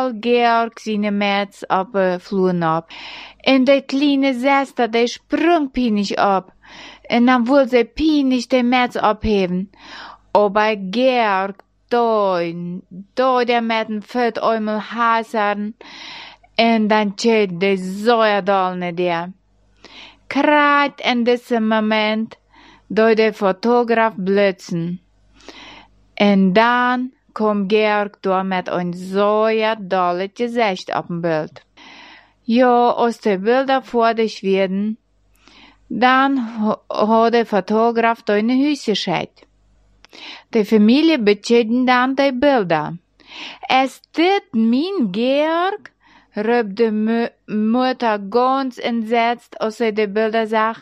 tel Georg seine Metz op vloer ab. En die kleine Schwester, die sprung pinisch ab. En dan wil sie pinisch die Metz abheben. Aber Georg, der met een vet einmal hasern. En dan steht de Säuerdal nicht der. Gerade in diesem Moment, durch den Fotograf blitzen. En dan kom Georg door met een Säuerdal Gesicht auf dem Bild. Ja, als die Bilder vor dich werden, dann hat der Fotograf door in Huis gescheit. Die Familie betjetten dann die Bilder. Ist dit mein Georg? Riep de Mutter ganz entsetzt, als sie die Bilder sah.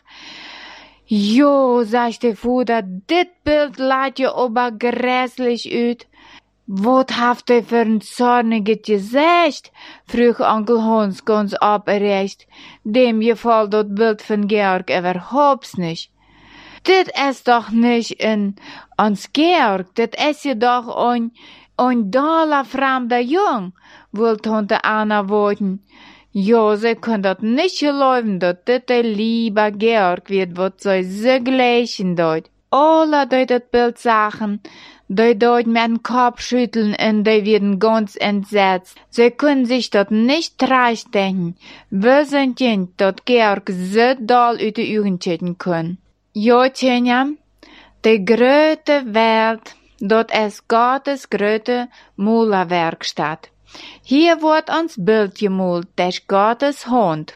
Jo, sagt der Vater, dit Bild laat je aber grässlich uit. Wat haft ihr für ein zorniges Gesicht? Frug Onkel Hans ganz aberrecht. Dem gefällt das Bild von Georg überhaupt nicht. Dit ist doch nicht ans Georg, dit ist ja doch ein doller fremder Jung, will Tante Anna wollten. Ja, sie können das nicht glauben, dass dit der lieber Georg wird, wat sie so gleichen dort. Alle, die das Bild sahen, die dort mit dem Kopf schütteln und die werden ganz entsetzt. Sie können sich das nicht recht denken. Wir sind nicht, dass Georg so doll über die Augen schütteln kann. Ja, Tjenja, die große Welt, dort ist Gottes große Malerwerkstatt. Hier wird uns Bild gemalt durch Gottes Hand.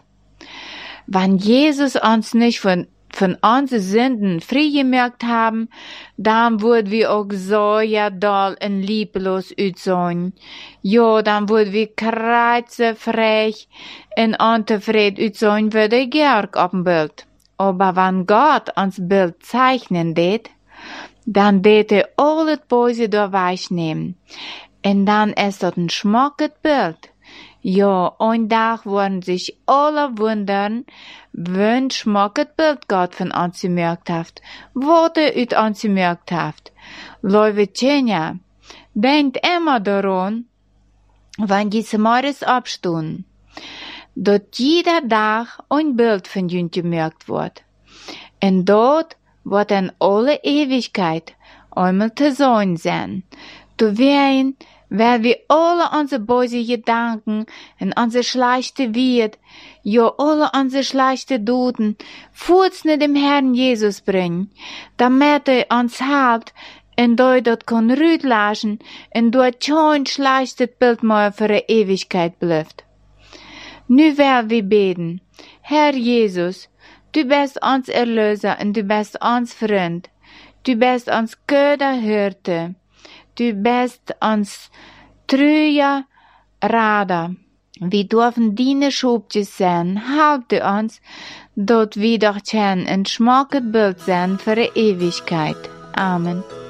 Wenn Jesus uns nicht von unseren Sünden freigemacht haben, dann würden wir auch so ja doll und lieblos aussehen. Ja, dann würden wir kreuzefrech und unzufrieden aussehen wie der Georg auf dem Bild. Aber wenn Gott uns Bild zeichnen tät, dann tät alles Böse durchnehmen. Und dann ist das ein schmackes Bild. Ja, ein Tag werden sich alle wundern, wenn schmackes Bild Gott von uns gemerkt hat, was ut uns gemerkt hat. Liebe Tjenja, denkt immer daran, wenn die morgens abstehen, dass jeder Tag ein Bild von uns gemerkt wird. Und dort wird in alle Ewigkeit einmal zu sein. Zu werden, weil wir alle unsere böse Gedanken und unsere schlechte Wert, ja alle unsere schlechte Duden, vorzugsweise dem Herrn Jesus bringen, damit uns hilft, und dort kann Rüd lassen, und dort kein schlechtes Bild mehr für die Ewigkeit bleibt. Nu werden wir beten. Herr Jesus, du bist uns Erlöser und du bist uns Freund. Du bist uns guter Hirte. Du bist uns treuer Rader. Wir dürfen deine Schubjes sein. Halte uns, dort wir doch ein schmackes Bild sein für die Ewigkeit. Amen.